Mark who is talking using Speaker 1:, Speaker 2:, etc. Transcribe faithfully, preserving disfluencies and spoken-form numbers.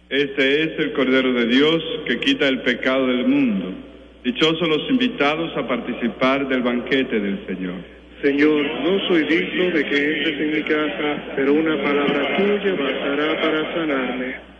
Speaker 1: Este es el Cordero de Dios que quita el pecado del mundo. Dichosos los invitados a participar del banquete del Señor.
Speaker 2: Señor, no soy digno de que entres en mi casa, pero una palabra tuya bastará para sanarme.